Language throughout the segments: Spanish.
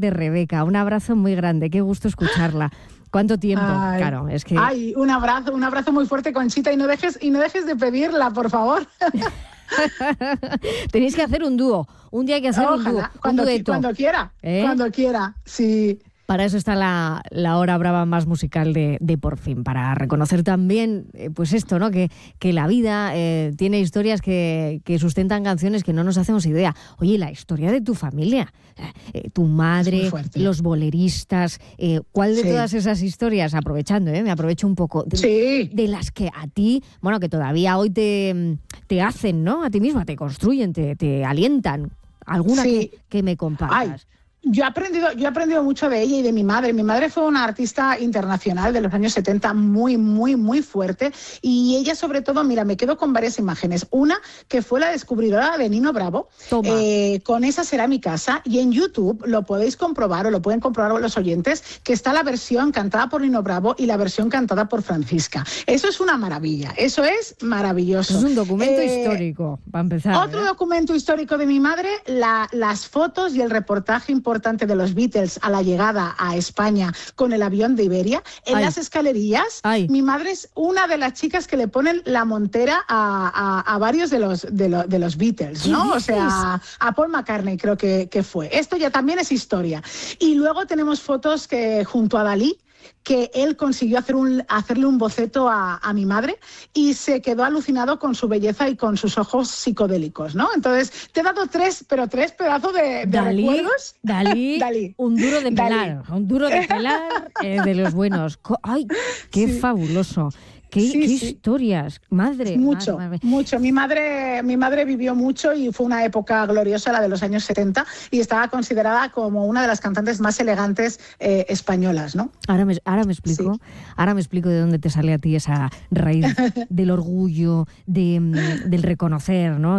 de Rebeca. Un abrazo muy grande, qué gusto escucharla. ¿Cuánto tiempo? Ay, claro, es que... Ay, un abrazo muy fuerte, Conchita, y no dejes de pedirla, por favor. Tenéis que hacer un dúo. Un día hay que hacer un dúo. Cuando quiera, sí. Para eso está la hora brava más musical de Por Fin, para reconocer también, pues esto, ¿no? Que la vida tiene historias que sustentan canciones que no nos hacemos idea. Oye, la historia de tu familia, tu madre, los boleristas, ¿cuál de todas esas historias, aprovechando, me aprovecho un poco, de las que a ti, bueno, que todavía hoy te hacen, ¿no? A ti misma, te construyen, te alientan? ¿Alguna que me compartas? Yo he aprendido mucho de ella y de mi madre. Mi madre fue una artista internacional de los años 70 muy, muy, muy fuerte, y ella sobre todo, mira, me quedo con varias imágenes. Una, que fue la descubridora de Nino Bravo, con Esa será mi casa, y en YouTube lo podéis comprobar, o lo pueden comprobar los oyentes, que está la versión cantada por Nino Bravo y la versión cantada por Francisca. Eso es una maravilla, eso es maravilloso. Es un documento histórico, para empezar. Otro documento histórico de mi madre, las fotos y el reportaje importante de los Beatles a la llegada a España con el avión de Iberia. En las escalerillas, mi madre es una de las chicas que le ponen la montera a varios de los Beatles, ¿no? O sea, a Paul McCartney creo que fue. Esto ya también es historia. Y luego tenemos fotos que junto a Dalí, que él consiguió hacerle un boceto a mi madre, y se quedó alucinado con su belleza y con sus ojos psicodélicos, ¿no? Entonces, te he dado tres pedazos de recuerdos. Dalí, un duro de pelar, de los buenos. ¡Ay, qué fabuloso! ¿Qué historias? Madre. Mucho. Mi madre vivió mucho y fue una época gloriosa, la de los años 70, y estaba considerada como una de las cantantes más elegantes españolas, ¿no? Ahora me explico de dónde te sale a ti esa raíz del orgullo, del reconocer, ¿no?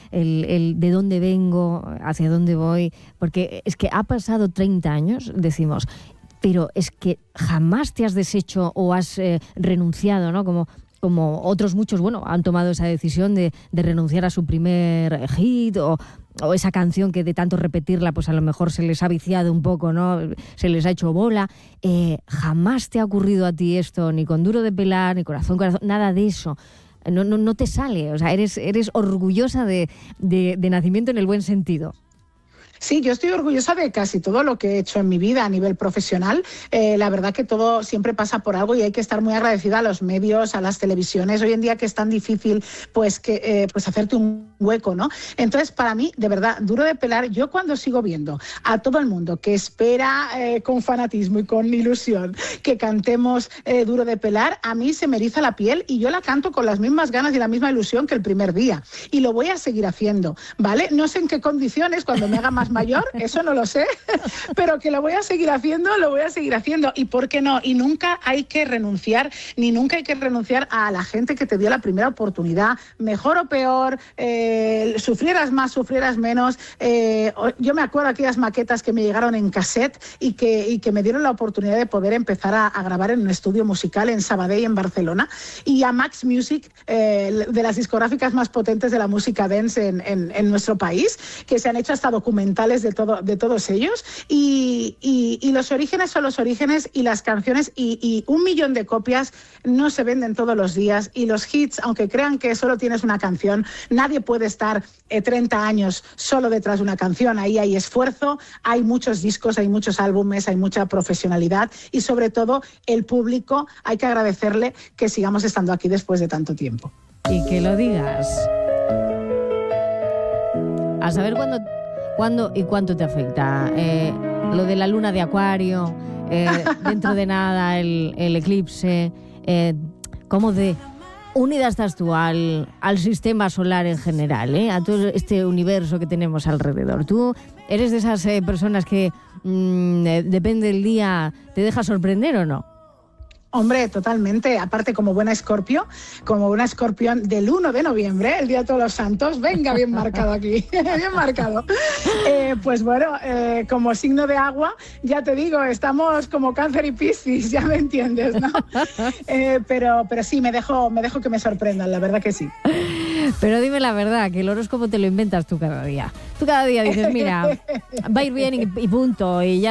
El de dónde vengo, hacia dónde voy, porque es que ha pasado 30 años, decimos, pero es que jamás te has deshecho o has renunciado, ¿no? Como otros muchos, bueno, han tomado esa decisión de renunciar a su primer hit o esa canción que de tanto repetirla, pues a lo mejor se les ha viciado un poco, ¿no? Se les ha hecho bola. Jamás te ha ocurrido a ti esto, ni con Duro de Pelar, ni Corazón, nada de eso. No te sale, o sea, eres orgullosa de nacimiento en el buen sentido. Sí, yo estoy orgullosa de casi todo lo que he hecho en mi vida a nivel profesional. La verdad que todo siempre pasa por algo y hay que estar muy agradecida a los medios, a las televisiones. Hoy en día que es tan difícil pues hacerte un hueco, ¿no? Entonces, para mí, de verdad, Duro de Pelar, yo cuando sigo viendo a todo el mundo que espera con fanatismo y con ilusión que cantemos Duro de Pelar, a mí se me eriza la piel y yo la canto con las mismas ganas y la misma ilusión que el primer día. Y lo voy a seguir haciendo, ¿vale? No sé en qué condiciones, cuando me haga más mayor, eso no lo sé, pero que lo voy a seguir haciendo. ¿Y por qué no? Y nunca hay que renunciar a la gente que te dio la primera oportunidad, mejor o peor, sufrieras más, sufrieras menos. Yo me acuerdo de aquellas maquetas que me llegaron en cassette y que me dieron la oportunidad de poder empezar a grabar en un estudio musical en Sabadell, en Barcelona, y a Max Music, de las discográficas más potentes de la música dance en nuestro país, que se han hecho hasta documentales de todos ellos, y los orígenes son los orígenes, y las canciones, y 1 millón de copias no se venden todos los días, y los hits, aunque crean que solo tienes una canción, nadie puede estar 30 años solo detrás de una canción. Ahí hay esfuerzo, hay muchos discos, hay muchos álbumes, hay mucha profesionalidad, y sobre todo el público, hay que agradecerle que sigamos estando aquí después de tanto tiempo. Y que lo digas. A saber cuándo y cuánto te afecta lo de la luna de Acuario, dentro de nada el eclipse, cómo de unida estás tú al sistema solar en general, a todo este universo que tenemos alrededor. ¿Tú eres de esas personas que depende del día, te deja sorprender o no? Hombre, totalmente. Aparte, como buena escorpión del 1 de noviembre, el Día de Todos los Santos, venga, bien marcado aquí, bien marcado. Pues bueno, como signo de agua, ya te digo, estamos como Cáncer y Piscis, ya me entiendes, ¿no? Pero sí, me dejo que me sorprendan, la verdad que sí. Pero dime la verdad, que el horóscopo te lo inventas tú cada día. Tú cada día dices, mira, va a ir bien y punto, y ya